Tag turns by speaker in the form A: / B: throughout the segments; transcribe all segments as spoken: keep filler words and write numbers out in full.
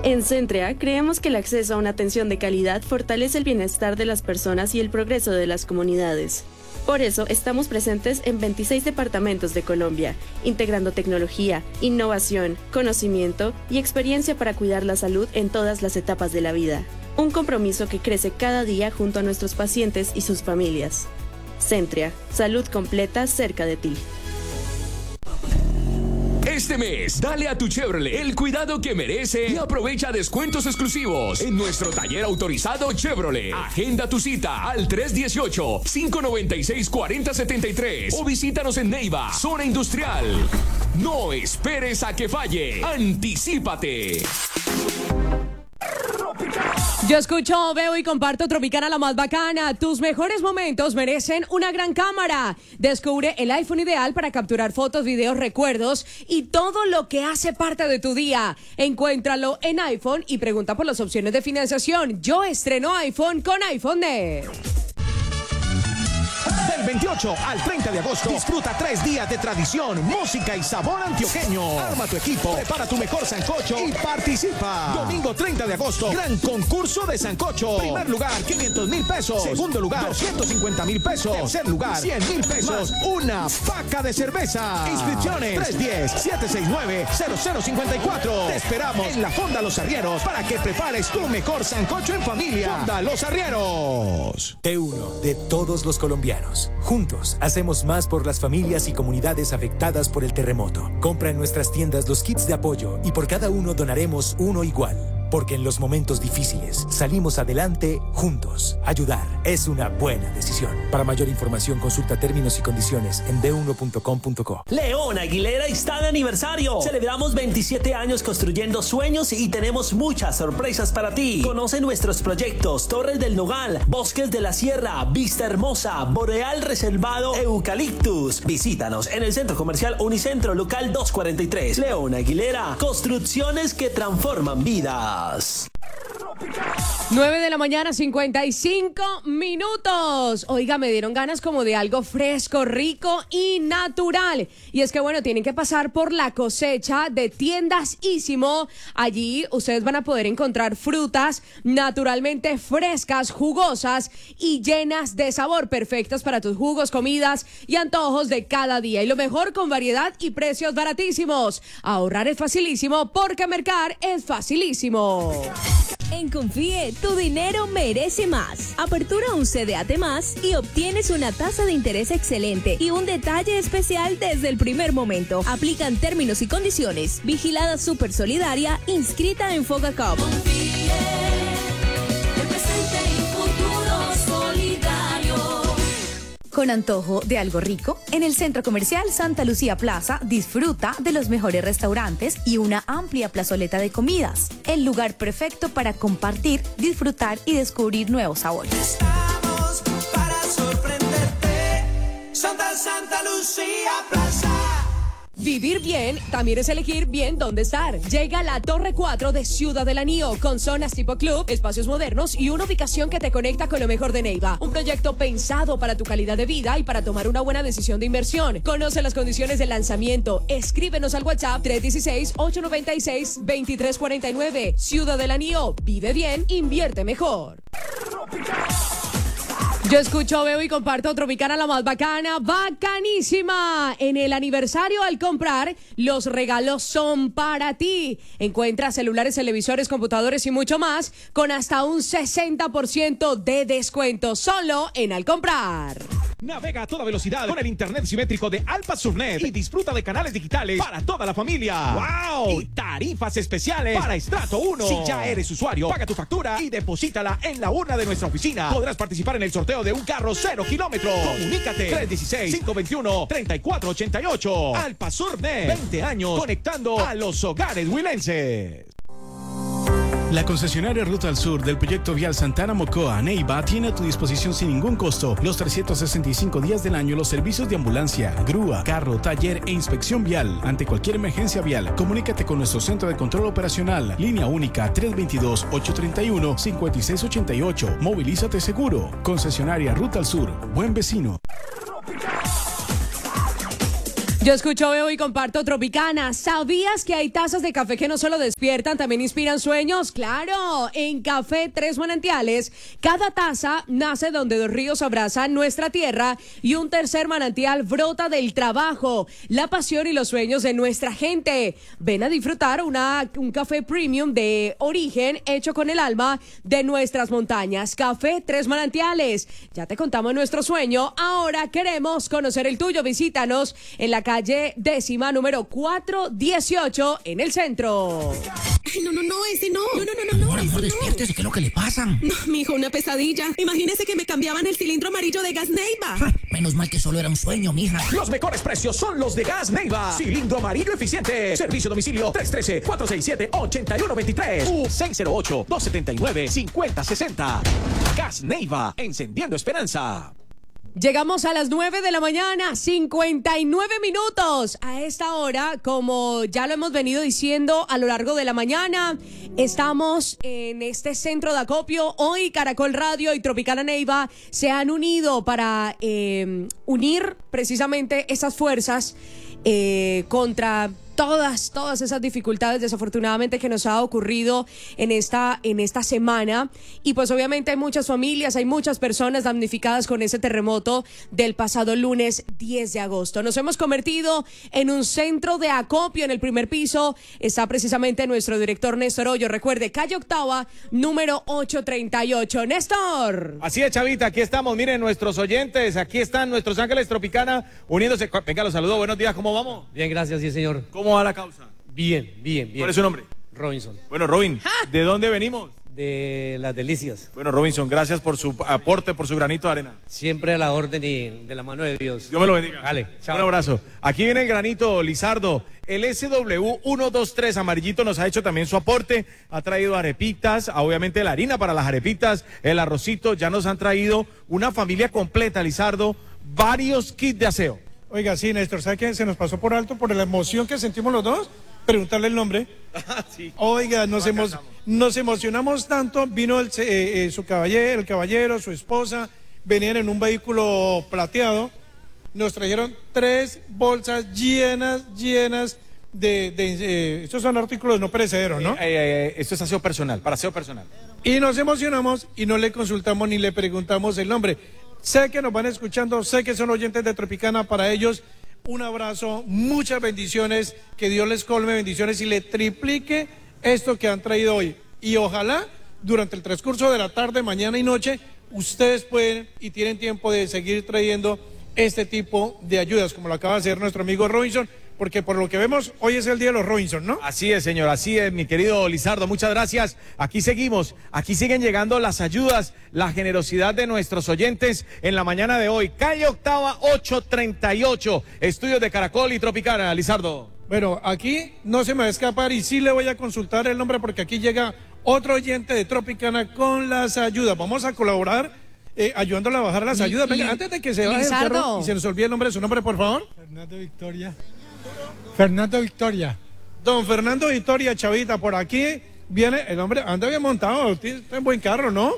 A: En Centrea, creemos que el acceso a una atención de calidad fortalece el bienestar de las personas y el progreso de las comunidades. Por eso, estamos presentes en veintiséis departamentos de Colombia, integrando tecnología, innovación, conocimiento y experiencia para cuidar la salud en todas las etapas de la vida. Un compromiso que crece cada día junto a nuestros pacientes y sus familias. Centrea, salud completa cerca de ti.
B: Este mes, dale a tu Chevrolet el cuidado que merece y aprovecha descuentos exclusivos en nuestro taller autorizado Chevrolet. Agenda tu cita al tres uno ocho, cinco nueve seis, cuatro cero siete tres o visítanos en Neiva, zona industrial. No esperes a que falle. Anticípate.
C: Yo escucho, veo y comparto Tropicana, la más bacana. Tus mejores momentos merecen una gran cámara. Descubre el iPhone ideal para capturar fotos, videos, recuerdos y todo lo que hace parte de tu día. Encuéntralo en iPhone y pregunta por las opciones de financiación. Yo estreno iPhone con iPhone Net.
D: Del veintiocho al treinta de agosto, disfruta tres días de tradición, música y sabor antioqueño. Arma tu equipo, prepara tu mejor sancocho y participa. Domingo treinta de agosto, gran concurso de sancocho. Primer lugar, quinientos mil pesos. Segundo lugar, doscientos cincuenta mil pesos. Tercer lugar, cien mil pesos. Más una paca de cerveza. Inscripciones tres uno cero, siete seis nueve, cero cero cinco cuatro. Te esperamos en la Fonda Los Arrieros para que prepares tu mejor sancocho en familia. Fonda Los Arrieros.
E: T uno de todos los colombianos. Juntos hacemos más por las familias y comunidades afectadas por el terremoto. Compra en nuestras tiendas los kits de apoyo y por cada uno donaremos uno igual. Porque en los momentos difíciles salimos adelante juntos. Ayudar es una buena decisión. Para mayor información consulta términos y condiciones en d uno punto com punto co.
F: León Aguilera está de aniversario. Celebramos veintisiete años construyendo sueños y tenemos muchas sorpresas para ti. Conoce nuestros proyectos: Torres del Nogal, Bosques de la Sierra, Vista Hermosa, Boreal Reservado, Eucaliptus. Visítanos en el Centro Comercial Unicentro, local doscientos cuarenta y tres. León Aguilera, construcciones que transforman vidas.
C: nueve de la mañana, cincuenta y cinco minutos. Oiga, me dieron ganas como de algo fresco, rico y natural. Y es que, bueno, tienen que pasar por la cosecha de Tiendas Ísimo. Allí ustedes van a poder encontrar frutas naturalmente frescas, jugosas y llenas de sabor, perfectas para tus jugos, comidas y antojos de cada día. Y lo mejor, con variedad y precios baratísimos. Ahorrar es facilísimo porque mercar es facilísimo.
G: En Confíe, tu dinero merece más. Apertura un C D A T más y obtienes una tasa de interés excelente y un detalle especial desde el primer momento. Aplican términos y condiciones. Vigilada Super Solidaria, inscrita en Fogacop.
H: Confíe, el presente y futuro solidario.
I: Con antojo de algo rico, en el Centro Comercial Santa Lucía Plaza disfruta de los mejores restaurantes y una amplia plazoleta de comidas. El lugar perfecto para compartir, disfrutar y descubrir nuevos sabores.
H: Estamos para sorprenderte. Santa Santa Lucía Plaza.
C: Vivir bien también es elegir bien dónde estar. Llega la Torre cuatro de Ciudad del Anío, con zonas tipo club, espacios modernos y una ubicación que te conecta con lo mejor de Neiva. Un proyecto pensado para tu calidad de vida y para tomar una buena decisión de inversión. Conoce las condiciones del lanzamiento. Escríbenos al WhatsApp tres uno seis, ocho nueve seis, dos tres cuatro nueve. Ciudad del Anío. Vive bien, invierte mejor. Yo escucho, veo y comparto Tropicana, la más bacana, bacanísima. En el aniversario, al comprar, los regalos son para ti. Encuentra celulares, televisores, computadores y mucho más con hasta un sesenta por ciento de descuento solo en Al Comprar.
D: Navega a toda velocidad con el internet simétrico de Alpa Surnet y disfruta de canales digitales para toda la familia. ¡Wow! Y tarifas especiales para Estrato uno. Si ya eres usuario, paga tu factura y deposítala en la urna de nuestra oficina. Podrás participar en el sorteo de un carro cero kilómetros. Comunícate tres uno seis, cinco dos uno, tres cuatro ocho ocho. Alpa Surnet, veinte años conectando a los hogares huilenses.
J: La concesionaria Ruta al Sur del proyecto vial Santana Mocoa, Neiva, tiene a tu disposición sin ningún costo los trescientos sesenta y cinco días del año los servicios de ambulancia, grúa, carro, taller e inspección vial. Ante cualquier emergencia vial, comunícate con nuestro centro de control operacional, línea única tres dos dos, ocho tres uno, cinco seis ocho ocho. Movilízate seguro. Concesionaria Ruta al Sur, buen vecino.
C: Yo escucho, veo y comparto Tropicana. ¿Sabías que hay tazas de café que no solo despiertan, también inspiran sueños? ¡Claro! En Café Tres Manantiales, cada taza nace donde dos ríos abrazan nuestra tierra y un tercer manantial brota del trabajo, la pasión y los sueños de nuestra gente. Ven a disfrutar una, un café premium de origen hecho con el alma de nuestras montañas. Café Tres Manantiales. Ya te contamos nuestro sueño, ahora queremos conocer el tuyo. Visítanos en la calle décima, número cuatrocientos dieciocho, en el centro.
K: Ay, no, no, no, ese no. No, no, no, no.
L: Amor, amor, despiértese, ¿qué es lo que le pasa?
K: No, mijo, una pesadilla. Imagínese que me cambiaban el cilindro amarillo de Gas Neiva.
L: Menos mal que solo era un sueño, mija.
D: Los mejores precios son los de Gas Neiva. Cilindro amarillo eficiente. Servicio a domicilio tres uno tres, cuatro seis siete, ocho uno dos tres u seis cero ocho, dos siete nueve, cinco cero seis cero. Gas Neiva, encendiendo esperanza.
C: Llegamos a las nueve de la mañana, cincuenta y nueve minutos. A esta hora, como ya lo hemos venido diciendo a lo largo de la mañana, estamos en este centro de acopio. Hoy Caracol Radio y Tropicana Neiva se han unido para eh, unir precisamente esas fuerzas eh, contra todas, todas esas dificultades desafortunadamente que nos ha ocurrido en esta, en esta semana. Y pues obviamente hay muchas familias, hay muchas personas damnificadas con ese terremoto del pasado lunes diez de agosto. Nos hemos convertido en un centro de acopio. En el primer piso está precisamente nuestro director Néstor Hoyo. Recuerde, calle Octava, número ochocientos treinta y ocho. Néstor.
M: Así es, Chavita, aquí estamos. Miren, nuestros oyentes, aquí están nuestros ángeles Tropicana uniéndose. Venga, los saludo. Buenos días, ¿cómo vamos?
N: Bien, gracias, sí, señor.
M: ¿Cómo va la causa?
N: Bien, bien, bien.
M: ¿Cuál es su nombre?
N: Robinson.
M: Bueno, Robin, ¿de dónde venimos?
N: De Las Delicias.
M: Bueno, Robinson, gracias por su aporte, por su granito de arena.
N: Siempre a la orden y de la mano de Dios.
M: Dios me lo bendiga.
N: Dale, chao.
M: Un abrazo. Aquí viene el granito, Lizardo. El S W ciento veintitrés amarillito nos ha hecho también su aporte. Ha traído arepitas, obviamente la harina para las arepitas, el arrocito. Ya nos han traído una familia completa, Lizardo, varios kits de aseo.
O: Oiga, sí, Néstor, ¿sabe qué? Se nos pasó por alto por la emoción que sentimos los dos. Preguntarle el nombre.
M: Sí.
O: Oiga, nos, emo nos emocionamos tanto. Vino el, eh, eh, su caballero, el caballero, su esposa, venían en un vehículo plateado. Nos trajeron tres bolsas llenas, llenas de... de eh, estos son artículos no perecederos, ¿no?
M: Eh, eh, eh, esto es aseo personal, para aseo personal.
O: Y nos emocionamos y no le consultamos ni le preguntamos el nombre. Sé que nos van escuchando, sé que son oyentes de Tropicana. Para ellos, un abrazo, muchas bendiciones, que Dios les colme bendiciones y le triplique esto que han traído hoy. Y ojalá durante el transcurso de la tarde, mañana y noche, ustedes pueden y tienen tiempo de seguir trayendo este tipo de ayudas, como lo acaba de hacer nuestro amigo Robinson, porque por lo que vemos, hoy es el día de los Robinson, ¿no?
M: Así es, señor, así es, mi querido Lizardo, muchas gracias. Aquí seguimos, aquí siguen llegando las ayudas, la generosidad de nuestros oyentes en la mañana de hoy. Calle Octava, ochocientos treinta y ocho, estudios de Caracol y Tropicana, Lizardo.
O: Bueno, aquí no se me va a escapar y sí le voy a consultar el nombre porque aquí llega otro oyente de Tropicana con las ayudas. Vamos a colaborar eh, ayudándole a bajar las ayudas. Venga, antes de que se baje el carro y se nos olvide el nombre, su nombre, por favor.
P: Fernando Victoria. Fernando Victoria.
O: Don Fernando Victoria, Chavita, por aquí viene el hombre, anda bien montado, está en buen carro, ¿no?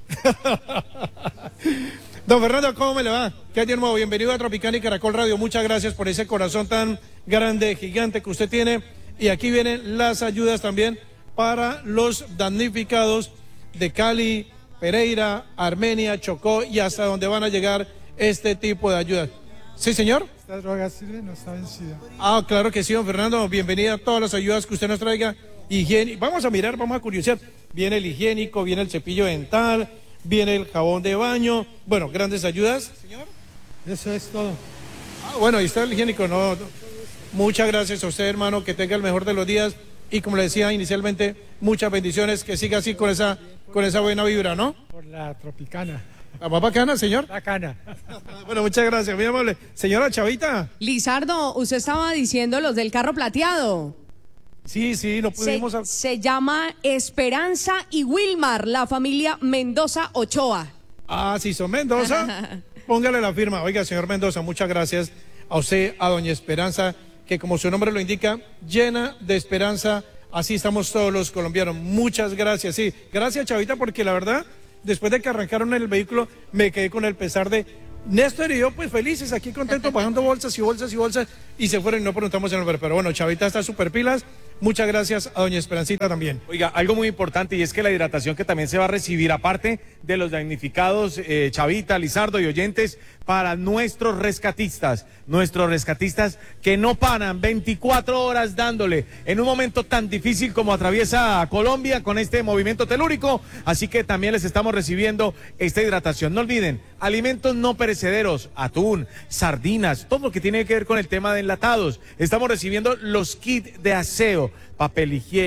O: Don Fernando, ¿cómo me le va? ¿Qué tiene nuevo? Bienvenido a Tropicana y Caracol Radio, muchas gracias por ese corazón tan grande, gigante que usted tiene. Y aquí vienen las ayudas también para los damnificados de Cali, Pereira, Armenia, Chocó y hasta donde van a llegar este tipo de ayudas. ¿Sí, señor?
P: Esta droga sirve, no está vencida.
O: Ah, claro que sí, don Fernando. Bienvenida a todas las ayudas que usted nos traiga. Higiene. Vamos a mirar, vamos a curiosear. Viene el higiénico, viene el cepillo dental, viene el jabón de baño. Bueno, grandes ayudas, señor.
P: Eso es todo.
O: Ah, bueno, ahí está el higiénico. No, no. Muchas gracias a usted, hermano. Que tenga el mejor de los días. Y como le decía inicialmente, muchas bendiciones. Que siga así con esa, con esa buena vibra, ¿no?
P: Por la Tropicana.
O: ¿La más bacana, señor?
P: Bacana.
O: Bueno, muchas gracias, muy amable. Señora Chavita.
C: Lizardo, usted estaba diciendo los del carro plateado.
O: Sí, sí, no pudimos...
C: Se, se llama Esperanza y Wilmar, la familia Mendoza Ochoa.
O: Ah, sí, son Mendoza. Póngale la firma. Oiga, señor Mendoza, muchas gracias a usted, a doña Esperanza, que como su nombre lo indica, llena de esperanza. Así estamos todos los colombianos. Muchas gracias, sí. Gracias, Chavita, porque la verdad... Después de que arrancaron el vehículo, me quedé con el pesar de Néstor y yo, pues felices, aquí contentos, bajando bolsas y bolsas y bolsas, y se fueron y no preguntamos el nombre. Pero bueno, Chavita está súper pilas. Muchas gracias a doña Esperancita también.
M: Oiga, algo muy importante y es que la hidratación que también se va a recibir, aparte de los damnificados, eh, Chavita, Lizardo y oyentes, para nuestros rescatistas, nuestros rescatistas que no paran veinticuatro horas dándole en un momento tan difícil como atraviesa Colombia con este movimiento telúrico, así que también les estamos recibiendo esta hidratación. No olviden, alimentos no perecederos, atún, sardinas, todo lo que tiene que ver con el tema de enlatados. Estamos recibiendo los kits de aseo, papel higiénico,